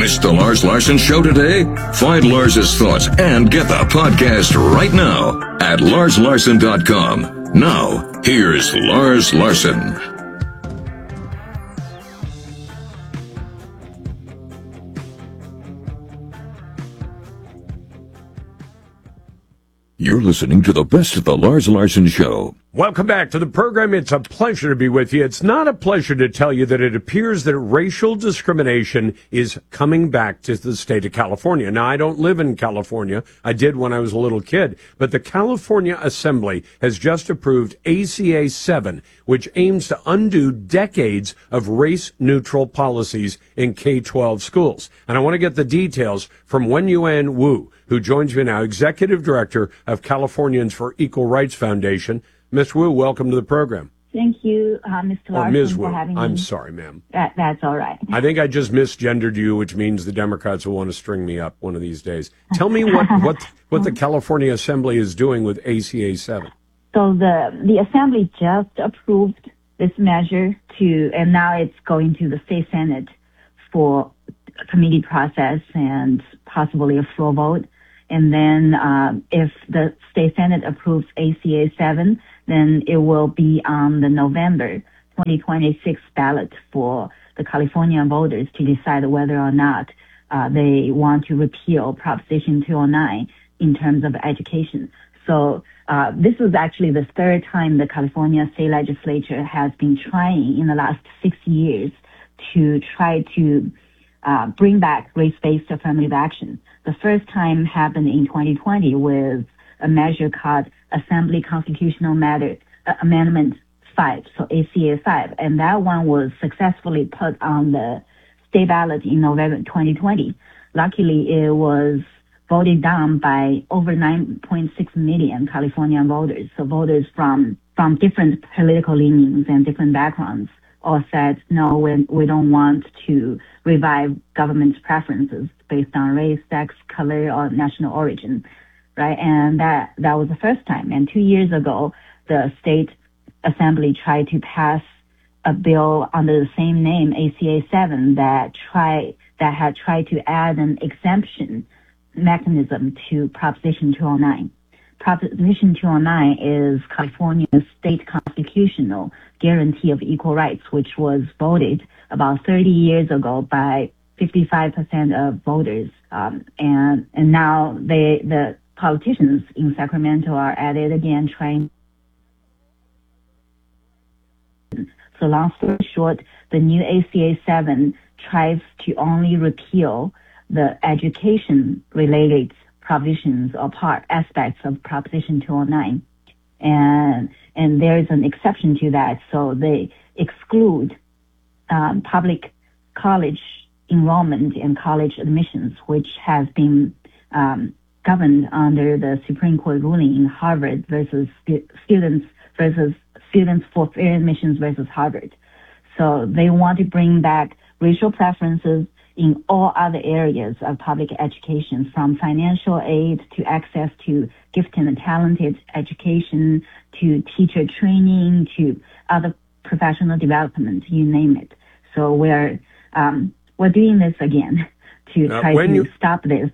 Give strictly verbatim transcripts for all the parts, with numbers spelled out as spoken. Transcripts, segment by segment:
Missed the Lars Larson Show today? Find Lars's thoughts and get the podcast right now at lars larson dot com. Now, here's Lars Larson. You're listening to the best of the Lars Larson Show. Welcome back to the program. It's a pleasure to be with you. It's not a pleasure to tell you that it appears that racial discrimination is coming back to the state of California. Now, I don't live in California. I did when I was a little kid. But the California Assembly has just approved A C A seven, which aims to undo decades of race-neutral policies in K twelve schools. And I want to get the details from Wenyuan Wu, who joins me now, Executive Director of Californians for Equal Rights Foundation. Miz Wu, welcome to the program. Thank you, uh, Mister Larson, oh, Miz Wu. for having I'm me. sorry, ma'am. That, that's all right. I think I just misgendered you, which means the Democrats will want to string me up one of these days. Tell me what, what, what the California Assembly is doing with A C A seven. So the, the Assembly just approved this measure to, and now it's going to the state Senate for a committee process and possibly a floor vote. And then uh, if the state Senate approves A C A seven, then it will be on the November twenty twenty-six ballot for the California voters to decide whether or not uh, they want to repeal Proposition two oh nine in terms of education. So uh, this was actually the third time the California state legislature has been trying in the last six years to try to uh, bring back race-based affirmative action. The first time happened in twenty twenty with a measure called Assembly Constitutional Matter uh, Amendment five, so A C A five, and that one was successfully put on the state ballot in November twenty twenty. Luckily, it was voted down by over nine point six million California voters, so voters from, from different political leanings and different backgrounds all said, no, we, we don't want to revive government's preferences based on race, sex, color, or national origin, right? And that, that was the first time. And two years ago, the state assembly tried to pass a bill under the same name, A C A seven, that try, that had tried to add an exemption mechanism to Proposition two oh nine. Proposition two oh nine is California's state constitutional guarantee of equal rights, which was voted about thirty years ago by fifty-five percent of voters. Um, and, and now they, the politicians in Sacramento are at it again trying. So long story short, the new A C A seven tries to only repeal the education-related provisions or part aspects of Proposition two oh nine. And, and there is an exception to that. So they exclude um, public college enrollment and college admissions, which has been um, governed under the Supreme Court ruling in Harvard versus stu- students versus students for fair admissions versus Harvard. So they want to bring back racial preferences in all other areas of public education, from financial aid to access to gifted and talented education, to teacher training, to other professional development, you name it. So we're um, we're doing this again to uh, try to you, stop this.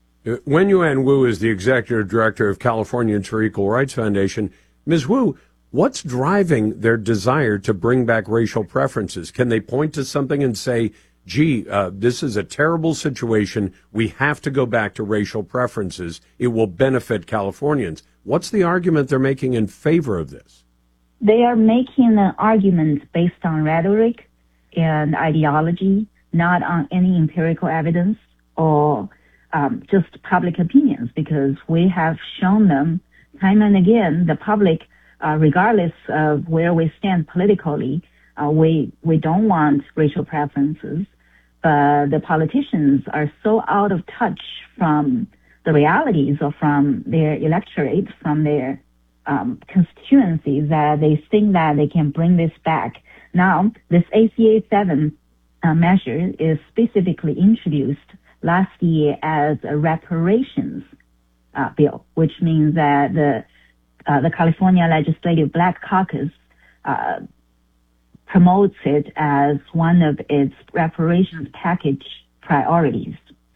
Wenyuan Wu is the Executive Director of Californians for Equal Rights Foundation. Miz Wu, what's driving their desire to bring back racial preferences? Can they point to something and say, gee, uh, this is a terrible situation. We have to go back to racial preferences. It will benefit Californians. What's the argument they're making in favor of this? They are making an argument based on rhetoric and ideology, not on any empirical evidence or um, just public opinions, because we have shown them time and again, the public, uh, regardless of where we stand politically, uh, we, we don't want racial preferences. But the politicians are so out of touch from the realities or from their electorate, from their um, constituencies, that they think that they can bring this back. Now, this A C A seven uh, measure is specifically introduced last year as a reparations uh, bill, which means that the uh, the California Legislative Black Caucus uh, promotes it as one of its reparations package priorities.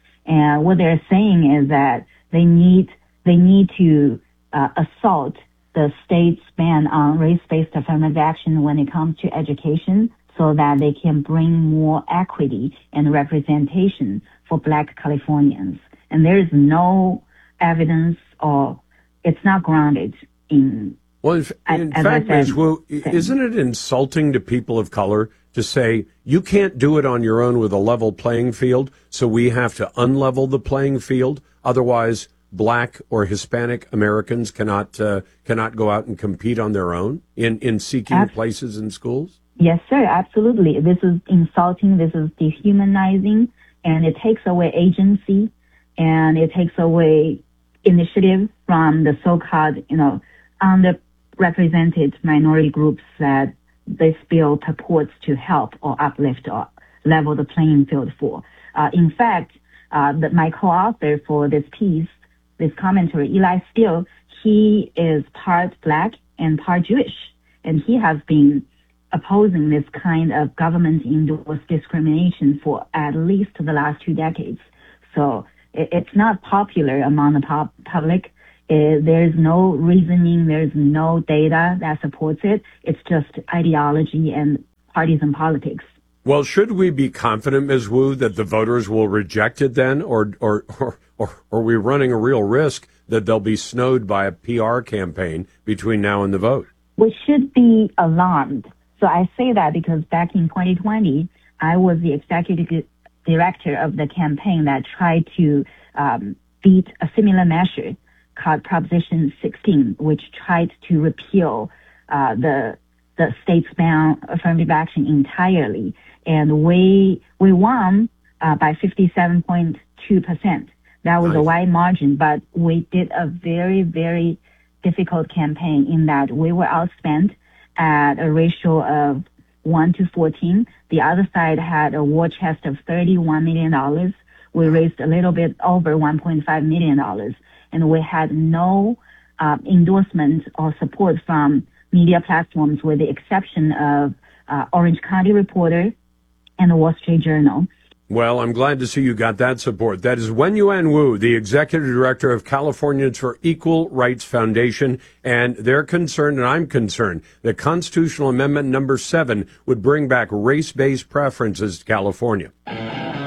And what they're saying is that they need they need to uh, assault the state's ban on race-based affirmative action when it comes to education, so that they can bring more equity and representation for Black Californians. And there is no evidence, or it's not grounded in. Well, in, in fact, Miz Wu, isn't it insulting to people of color to say you can't do it on your own with a level playing field, so we have to unlevel the playing field? Otherwise, Black or Hispanic Americans cannot uh, cannot go out and compete on their own in, in seeking Absolutely. places in schools? Yes, sir, absolutely. This is insulting, this is dehumanizing, and it takes away agency, and it takes away initiative from the so-called, you know, underrepresented minority groups that this bill purports to help or uplift or level the playing field for. Uh, in fact, uh, the, my co-author for this piece, this commentary, Eli Steele, he is part Black and part Jewish, and he has been opposing this kind of government-endorsed discrimination for at least the last two decades. So it, it's not popular among the pop- public. It, there's no reasoning, there's no data that supports it. It's just ideology and partisan politics. Well, should we be confident, Miz Wu, that the voters will reject it then, or or or, or are we running a real risk that they'll be snowed by a P R campaign between now and the vote? We should be alarmed. So I say that because back in twenty twenty, I was the executive director of the campaign that tried to um, beat a similar measure called Proposition sixteen, which tried to repeal uh, the the state's ban on affirmative action entirely. And we we won uh, by fifty-seven point two percent. That was nice. A wide margin, but we did a very, very difficult campaign in that we were outspent at a ratio of one to fourteen. The other side had a war chest of thirty-one million dollars. We raised a little bit over one point five million dollars. And we had no uh, endorsement or support from media platforms, with the exception of uh, Orange County Reporter and the Wall Street Journal. Well, I'm glad to see you got that support. That is Wenyuan Wu, the executive director of Californians for Equal Rights Foundation, and they're concerned, and I'm concerned, that constitutional amendment number seven would bring back race-based preferences to California.